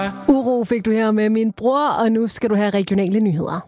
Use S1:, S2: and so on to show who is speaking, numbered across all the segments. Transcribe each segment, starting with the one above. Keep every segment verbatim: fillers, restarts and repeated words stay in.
S1: Uro fik du her med min bror, og nu skal du have regionale nyheder.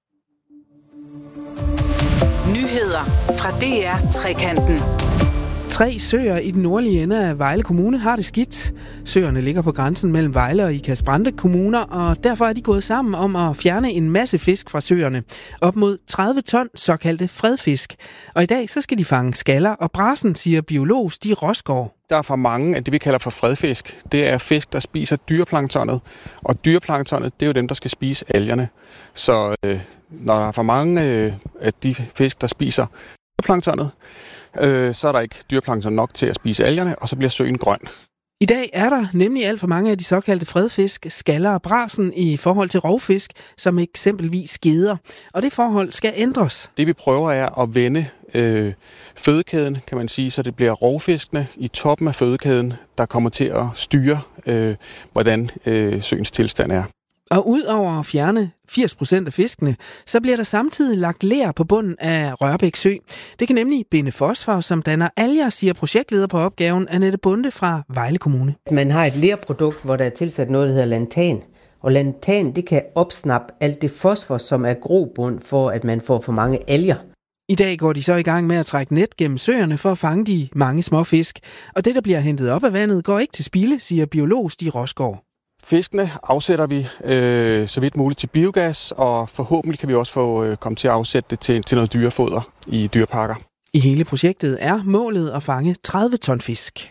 S2: Nyheder fra D R Trekanten.
S3: Tre søer i den nordlige ende af Vejle Kommune har det skidt. Søerne ligger på grænsen mellem Vejle og Ikast-Brande kommuner, og derfor er de gået sammen om at fjerne en masse fisk fra søerne. Op mod tredive ton såkaldte fredfisk. Og i dag så skal de fange skaller og brasen, siger biolog Stig Rosgaard.
S4: Der er for mange af det, vi kalder for fredfisk. Det er fisk, der spiser dyreplanktonet. Og dyreplanktonet, det er jo dem, der skal spise algerne. Så øh, når der er for mange øh, af de fisk, der spiser dyreplanktonet, øh, så er der ikke dyreplankton nok til at spise algerne, og så bliver søen grøn.
S3: I dag er der nemlig alt for mange af de såkaldte fredfisk, skaller og brasen i forhold til rovfisk, som eksempelvis geder. Og det forhold skal ændres.
S4: Det vi prøver er at vende øh, fødekæden, kan man sige, så det bliver rovfiskene i toppen af fødekæden, der kommer til at styre, øh, hvordan øh, søens tilstand er.
S3: Og udover at fjerne firs procent af fiskene, så bliver der samtidig lagt ler på bunden af Rørbæk Sø. Det kan nemlig binde fosfor, som danner alger, siger projektleder på opgaven Annette Bunde fra Vejle Kommune.
S5: Man har et lerprodukt, hvor der er tilsat noget, der hedder lantan. Og lantan, det kan opsnappe alt det fosfor, som er grobund for, at man får for mange alger.
S3: I dag går de så i gang med at trække net gennem søerne for at fange de mange små fisk. Og det, der bliver hentet op af vandet, går ikke til spilde, siger biolog Stig Rosgaard.
S4: Fiskene afsætter vi øh, så vidt muligt til biogas, og forhåbentlig kan vi også få øh, komme til at afsætte det til, til noget dyrefoder i dyreparker.
S3: I hele projektet er målet at fange tredive ton fisk.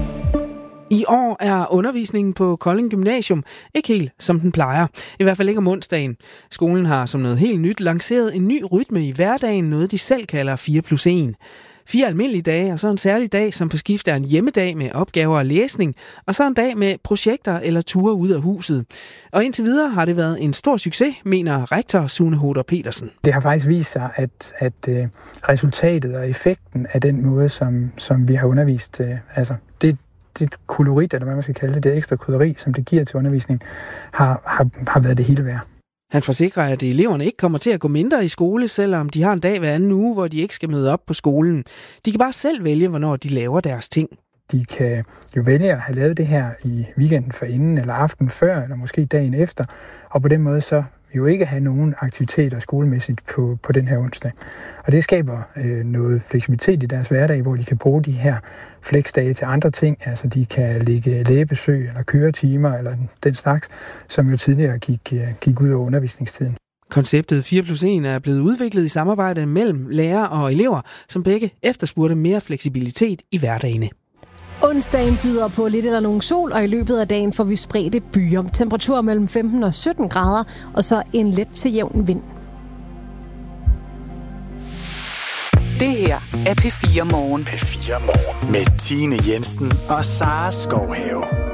S3: I år er undervisningen på Kolding Gymnasium ikke helt som den plejer. I hvert fald ikke om onsdagen. Skolen har som noget helt nyt lanceret en ny rytme i hverdagen, noget de selv kalder fire plus en. Fire almindelige dage, og så en særlig dag, som på skift er en hjemmedag med opgaver og læsning, og så en dag med projekter eller ture ud af huset. Og indtil videre har det været en stor succes, mener rektor Sune Hoder Petersen.
S6: Det har faktisk vist sig, at, at uh, resultatet og effekten af den måde, som, som vi har undervist, uh, altså det, det kolorit, eller hvad man skal kalde det, det ekstra krydderi, som det giver til undervisning, har, har, har været det hele værd.
S3: Han forsikrer, at eleverne ikke kommer til at gå mindre i skole, selvom de har en dag hver anden uge, hvor de ikke skal møde op på skolen. De kan bare selv vælge, hvornår de laver deres ting.
S6: De kan jo vælge at have lavet det her i weekenden forinden, eller aften før, eller måske dagen efter, og på den måde så jo ikke have nogen aktiviteter skolemæssigt på, på den her onsdag. Og det skaber øh, noget fleksibilitet i deres hverdag, hvor de kan bruge de her flexdage til andre ting. Altså de kan lægge lægebesøg eller køretimer eller den slags, som jo tidligere gik, øh, gik ud over undervisningstiden.
S3: Konceptet fire plus en er blevet udviklet i samarbejde mellem lærere og elever, som begge efterspurgte mere fleksibilitet i hverdagene.
S1: Onsdagen byder på lidt eller nogen sol, og i løbet af dagen får vi spredte byer. Temperaturer mellem femten og sytten grader, og så en let til jævn vind.
S2: Det her er P fire Morgen.
S7: P fire Morgen med Tine Jensen og Sara Skovhave.